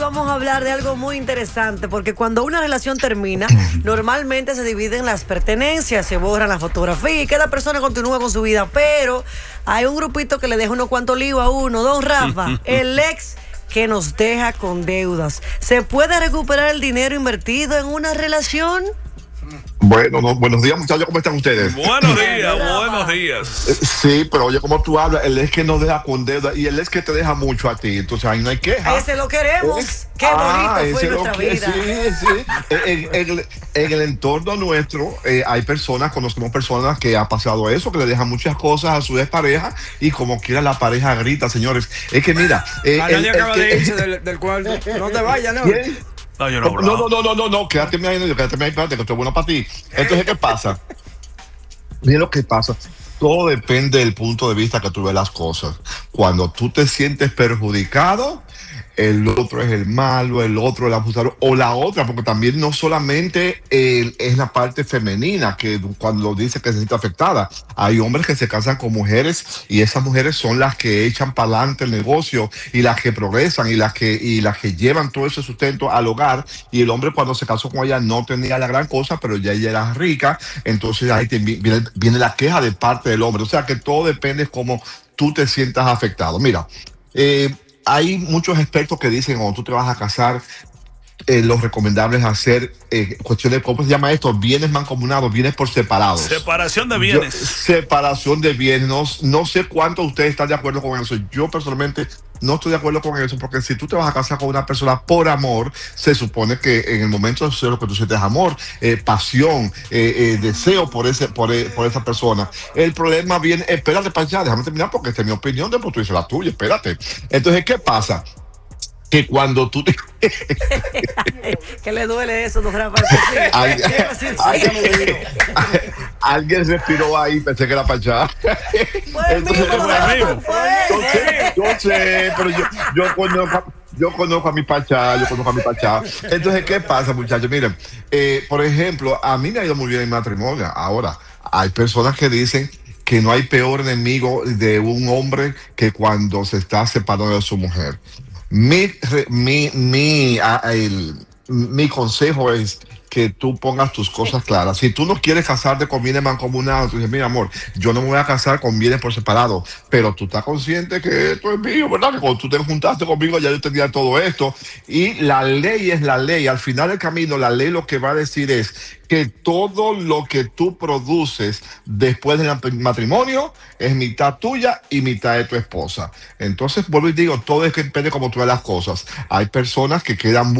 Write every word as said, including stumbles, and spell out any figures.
vamos a hablar de algo muy interesante, porque cuando una relación termina, normalmente se dividen las pertenencias, se borran las fotografías y cada persona continúa con su vida, pero hay un grupito que le deja unos cuantos líos a uno. Don Rafa, el ex que nos deja con deudas, ¿se puede recuperar el dinero invertido en una relación? Bueno, no, buenos días, muchachos, ¿cómo están ustedes? Buenos días, buenos días. Sí, pero oye, como tú hablas, él es que nos deja con deuda y él es que te deja mucho a ti, entonces ahí no hay queja. Ese lo queremos. ¿Eh? Qué bonito ah, fue nuestra que, vida. Sí, sí. en, en, en el entorno nuestro eh, hay personas, conocemos personas que ha pasado eso, que le dejan muchas cosas a su expareja y como quiera la pareja grita, señores. Es que mira, eh, ah, nadie el, acaba el, de el, irse del, del cuarto. No te vayas, ¿no? No, yo no, no, no, no, no, no, no, quédate ahí, quédate ahí, espérate, que esto es bueno para ti. Entonces, ¿qué pasa? Mira lo que pasa. Todo depende del punto de vista que tú ves las cosas. Cuando tú te sientes perjudicado, el otro es el malo, el otro el abusador, o la otra, porque también no solamente eh, es la parte femenina que cuando dice que se siente afectada. Hay hombres que se casan con mujeres y esas mujeres son las que echan para adelante el negocio y las que progresan y las que, y las que llevan todo ese sustento al hogar. Y el hombre cuando se casó con ella no tenía la gran cosa, pero ya ella era rica, entonces ahí te, viene, viene la queja de parte del hombre. O sea que todo depende de cómo tú te sientas afectado. Mira, eh, hay muchos expertos que dicen cuando tú te vas a casar, eh, lo recomendable es hacer eh, cuestiones, ¿cómo se llama esto? Bienes mancomunados, bienes por separados. Separación de bienes. Yo, separación de bienes. No, no sé cuántos de ustedes están de acuerdo con eso. Yo personalmente no estoy de acuerdo con eso, porque si tú te vas a casar con una persona por amor, se supone que en el momento de lo que tú sientes amor, eh, pasión, eh, eh, deseo por ese, por, eh, por esa persona. El problema viene, espérate para allá, déjame terminar porque esta es mi opinión, después tú dices la tuya, espérate. Entonces, ¿qué pasa? Que cuando tú te... ¿Qué le duele eso, don Rafa? alguien, alguien, alguien respiró ahí, pensé que era para allá. Entonces, entonces, yo sé, pero yo, yo conozco... Yo conozco a mi pachá, yo conozco a mi pachá. Entonces, ¿qué pasa, muchachos? Miren, eh, por ejemplo, a mí me ha ido muy bien en matrimonio. Ahora, hay personas que dicen que no hay peor enemigo de un hombre que cuando se está separando de su mujer. Mi, mi, mi, el, mi consejo es que tú pongas tus cosas claras. Si tú no quieres casarte con bienes mancomunados, tú dices, mira amor, yo no me voy a casar con bienes por separado, pero tú estás consciente que esto es mío, ¿verdad? Que cuando tú te juntaste conmigo ya yo tenía todo esto. Y la ley es la ley. Al final del camino, la ley lo que va a decir es que todo lo que tú produces después del matrimonio es mitad tuya y mitad de tu esposa. Entonces, vuelvo y digo, todo es que depende de cómo tú ves las cosas. Hay personas que quedan muy